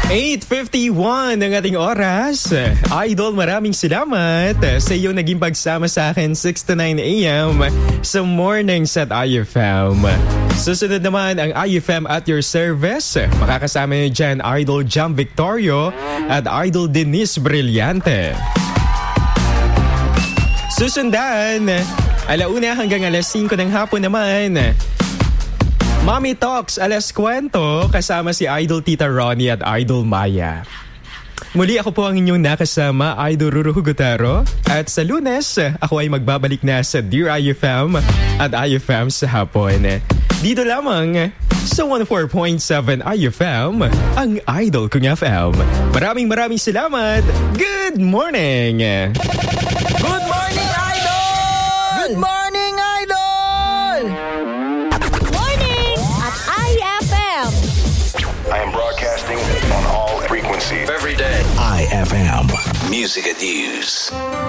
8:51 ang ating oras. Idol, maraming salamat sa iyong naging pagsama sa akin 6 to 9 a.m. sa mornings at IFM. Susunod naman ang IFM at your service. Makakasama niyo dyan Idol Jam Victorio at Idol Denise Brillante. Susundan, 1:00 hanggang 5:00 ng hapon naman, Mommy Talks, Alas Kwento, kasama si Idol Tita Ronnie at Idol Maya. Muli ako po ang inyong nakasama, Idol Ruru Hugutaro. At sa Lunes, ako ay magbabalik na sa Dear IFM at IFM sa hapon. Dito lamang sa 104.7 IFM, ang Idol Kung FM. Maraming salamat. Good morning! Good morning, Idol! Good morning, Idol! Morning at IFM. I am broadcasting on all frequencies every day. IFM. Music and News.